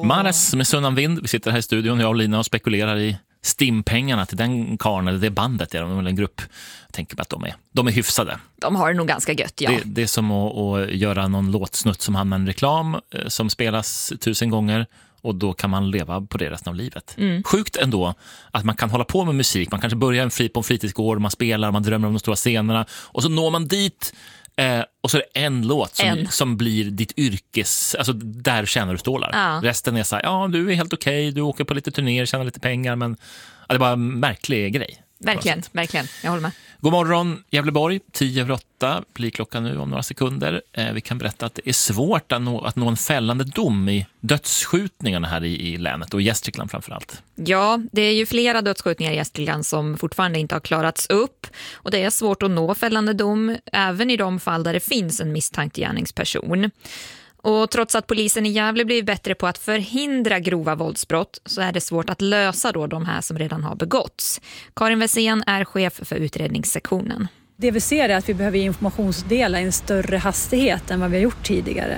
Mares med Sunnan Vind. Vi sitter här i studion, jag och Lina, och spekulerar i stimpengarna till den karn eller det bandet, eller en grupp. Jag tänker på att de är hyfsade. De har det nog ganska gött, ja. Det är som att göra någon låtsnutt som hamnar en reklam som spelas 1000 gånger. Och då kan man leva på det resten av livet. Sjukt ändå att man kan hålla på med musik. Man kanske börjar på en fritidsgård, man spelar, man drömmer om de stora scenerna. Och så når man dit och så är det en låt som blir ditt yrkes... Alltså där tjänar du stålar. Ja. Resten är så här, ja du är helt okej, du åker på lite turnéer, tjänar lite pengar. Men det är bara en märklig grej. Verkligen, jag håller med. God morgon Gävleborg, 10:08 blir klockan nu om några sekunder. Vi kan berätta att det är svårt att nå en fällande dom i dödsskjutningarna här i länet och i Gästrikland framförallt. Ja, det är ju flera dödsskjutningar i Gästrikland som fortfarande inte har klarats upp. Och det är svårt att nå fällande dom även i de fall där det finns en misstänkt gärningsperson. Och trots att polisen i Gävle blir bättre på att förhindra grova våldsbrott så är det svårt att lösa då de här som redan har begåtts. Karin Wessén är chef för utredningssektionen. Det vi ser är att vi behöver informationsdela i en större hastighet än vad vi har gjort tidigare.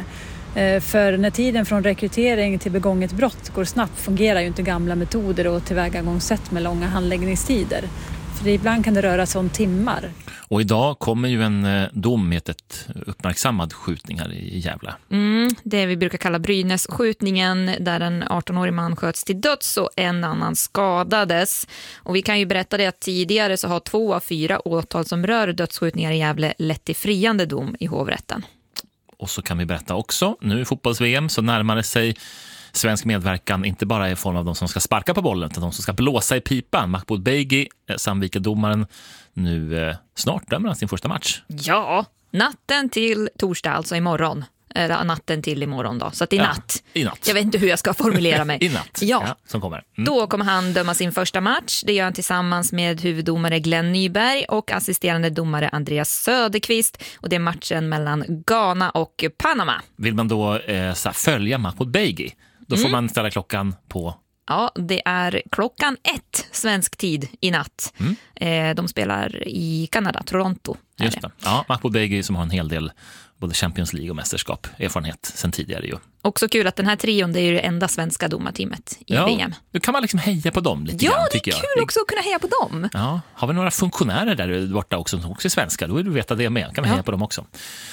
För när tiden från rekrytering till begånget brott går snabbt fungerar ju inte gamla metoder och tillvägagångssätt med långa handläggningstider. För ibland kan det röra sig om timmar. Och idag kommer ju en dom med ett uppmärksammad skjutning här i Gävle. Det vi brukar kalla Brynäs-skjutningen där en 18-årig man sköts till döds och en annan skadades. Och vi kan ju berätta det att tidigare så har 2 av 4 åtal som rör dödsskjutningar i Gävle lett till friande dom i hovrätten. Och så kan vi berätta också, nu i fotbolls-VM så närmar det sig svensk medverkan inte bara i form av de som ska sparka på bollen utan de som ska blåsa i pipan. Mahmoud Beygi, Sandviken-domaren, nu snart dömer han sin första match. Ja, natten till torsdag, alltså imorgon. Eller natten till imorgon då, så att i natt. I natt. Jag vet inte hur jag ska formulera mig. I natt, ja som kommer. Då kommer han döma sin första match. Det gör han tillsammans med huvuddomare Glenn Nyberg och assisterande domare Andreas Söderqvist. Och det är matchen mellan Ghana och Panama. Vill man då följa Mahmoud Beygi, då får man ställa klockan på... Ja, det är 1:00 svensk tid i natt. De spelar i Kanada, Toronto. Just det. Ja, Mahmoud Beygi som har en hel del både Champions League och mästerskap erfarenhet sen tidigare ju. Också kul att den här trion, det är ju det enda svenska domarteamet i VM. Nu kan man liksom heja på dem lite grann, tycker jag. Ja, det är kul också att kunna heja på dem. Ja, har vi några funktionärer där borta också som också är svenska, då är du veta det med. Kan vi heja på dem också.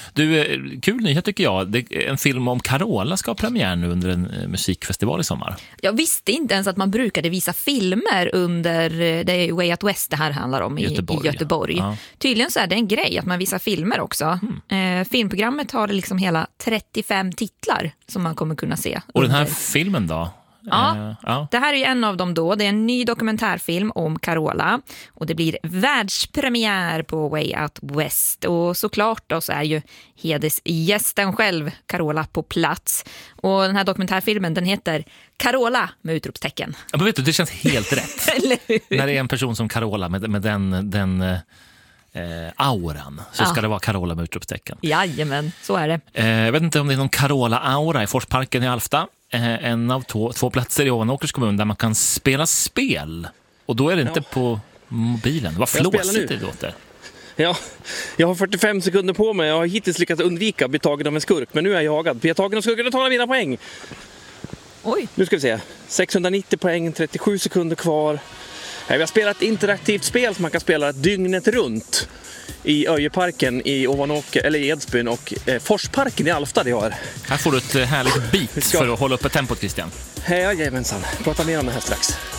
Du, kul nyhet tycker jag. En film om Carola ska ha premiär nu under en musikfestival i sommar. Jag visste inte ens att man brukade visa filmer under, det är Way Out West det här handlar om i Göteborg. Ja. Tydligen så är det en grej att man visar filmer också. Filmprogrammet har liksom hela 35 titlar som man kommer kunna se. Och den här filmen då? Ja, det här är ju en av dem då. Det är en ny dokumentärfilm om Carola. Och det blir världspremiär på Way Out West. Och såklart då så är ju hedersgästen själv, Carola, på plats. Och den här dokumentärfilmen, den heter Carola med utropstecken. Ja, men vet du, det känns helt rätt. När det är en person som Carola med den auran så ska det vara Carola med utropstecken. Jajamän, så är det. Jag vet inte om det är någon Carola-aura i Forsparken i Alfta. En av två platser i Ovanåkers kommun där man kan spela spel. Och då är det inte på mobilen. Vad flåsigt det låter. Ja, jag har 45 sekunder på mig. Jag har hittills lyckats undvika att bli tagen av en skurk. Men nu är jag jagad. Blir jag tagen av skurken och tar mina poäng. Oj. Nu ska vi se. 690 poäng, 37 sekunder kvar. Vi har spelat ett interaktivt spel som man kan spela dygnet runt i Öjeparken i Ovanåker, eller i Edsbyn och Forsparken i Alfta det har. Här får du ett härligt beat för att hålla uppe tempot, Christian. Jajamensan. Prata mer om det här strax.